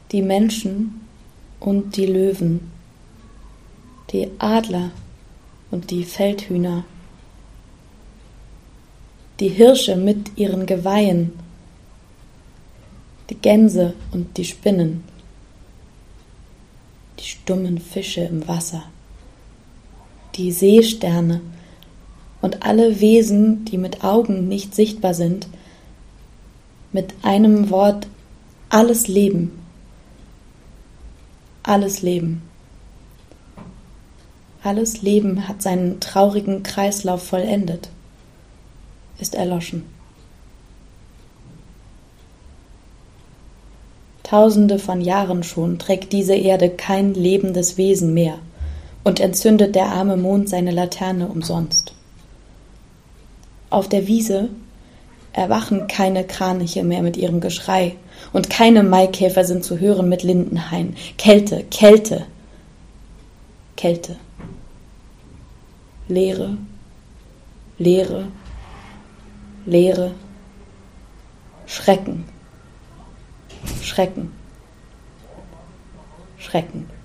die Menschen und die Löwen, die Adler und die Feldhühner, die Hirsche mit ihren Geweihen, die Gänse und die Spinnen, die stummen Fische im Wasser, die Seesterne und alle Wesen, die mit Augen nicht sichtbar sind, mit einem Wort alles Leben. Alles Leben. Alles Leben hat seinen traurigen Kreislauf vollendet, ist erloschen. Tausende von Jahren schon trägt diese Erde kein lebendes Wesen mehr und entzündet der arme Mond seine Laterne umsonst. Auf der Wiese erwachen keine Kraniche mehr mit ihrem Geschrei und keine Maikäfer sind zu hören mit Lindenhain. Kälte, Kälte, Kälte. Leere, Leere, Leere, Schrecken, Schrecken, Schrecken.